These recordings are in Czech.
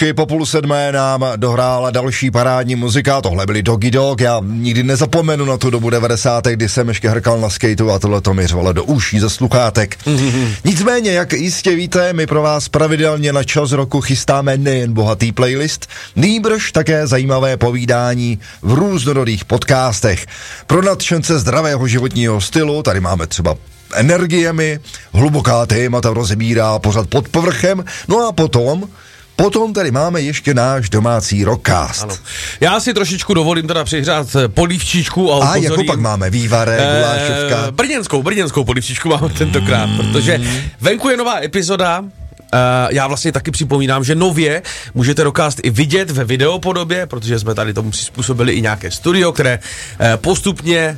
hezky po 6:30 nám dohrála další parádní muzika, tohle byli Doggy Dog, já nikdy nezapomenu na tu dobu 90. kdy jsem ještě hrkal na skateu a tohle to mi řvalo do uší ze sluchátek. Nicméně, jak jistě víte, my pro vás pravidelně na Čas roku chystáme nejen bohatý playlist, nýbrž také zajímavé povídání v různorodých podcastech. Pro nadšence zdravého životního stylu, tady máme třeba energiemi, hluboká témata rozebírá pořad Pod povrchem, no a potom tady máme ještě náš domácí rockcast. Ano. Já si trošičku dovolím teda přihřát polívčičku a upozorím. A jako pak máme vývarek, gulášovka. Brněnskou polívčičku máme tentokrát, protože venku je nová epizoda. Já vlastně taky připomínám, že nově můžete rockcast i vidět ve videopodobě, protože jsme tady tomu přizpůsobili i nějaké studio, které postupně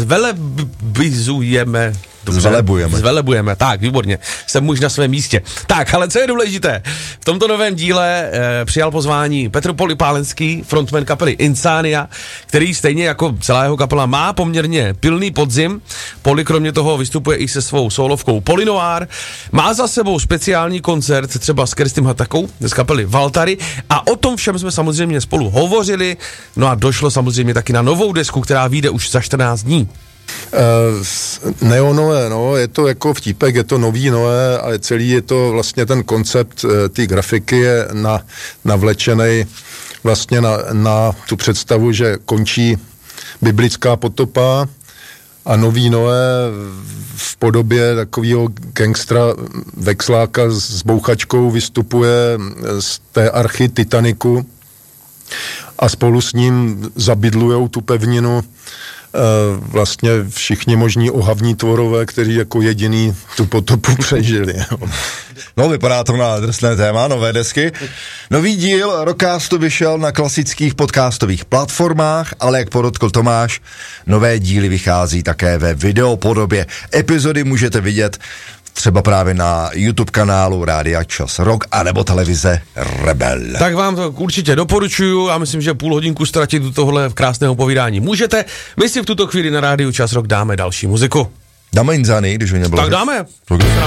Zvelebujeme, tak, výborně, jsem už na svém místě. Tak, ale co je důležité, v tomto novém díle přijal pozvání Petr Polypálenský, frontman kapely Insania, který stejně jako celá jeho kapela má poměrně pilný podzim. Poly kromě toho vystupuje i se svou solovkou Polynoir, má za sebou speciální koncert třeba s Kerstim Hatakou z kapely Valtary a o tom všem jsme samozřejmě spolu hovořili, no a došlo samozřejmě taky na novou desku, která vyjde už za 14 dní. Neonové, no, je to jako vtípek, je to nový Noé, ale celý je to vlastně ten koncept té grafiky je navlečený vlastně na tu představu, že končí biblická potopa a nový Noé v podobě takového gangstra Vexláka s bouchačkou vystupuje z té archy Titaniku a spolu s ním zabydlujou tu pevninu vlastně všichni možní ohavní tvorové, kteří jako jediný tu potopu přežili. No, vypadá to na drsné téma, nové desky. Nový díl rockcastu vyšel na klasických podcastových platformách, ale jak podotkl Tomáš, nové díly vychází také ve videopodobě. Epizody můžete vidět třeba právě na YouTube kanálu Rádia Čas Rock anebo televize Rebel. Tak vám to určitě doporučuju, já myslím, že půl hodinku ztratit do tohle krásného povídání můžete. My si v tuto chvíli na Rádiu Čas Rock dáme další muziku. Dáme Insanii, když by nebylo. Tak dáme.